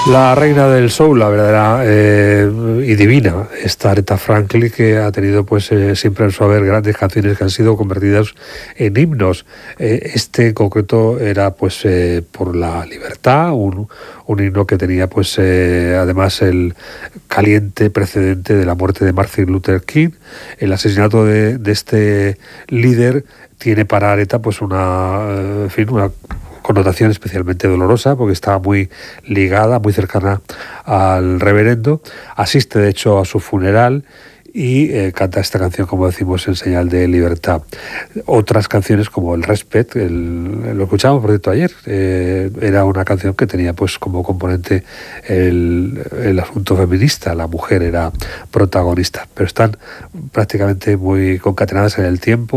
La reina del soul, la verdadera y divina, esta Aretha Franklin, que ha tenido pues siempre en su haber grandes canciones que han sido convertidas en himnos. Este en concreto era pues por la libertad, un himno que tenía pues además el caliente precedente de la muerte de Martin Luther King. El asesinato de este líder tiene para Aretha pues una connotación especialmente dolorosa, porque estaba muy ligada, muy cercana al reverendo. Asiste de hecho a su funeral y canta esta canción, como decimos, en señal de libertad. Otras canciones como el Respect, lo escuchamos por cierto ayer, era una canción que tenía pues como componente el asunto feminista, la mujer era protagonista, pero están prácticamente muy concatenadas en el tiempo.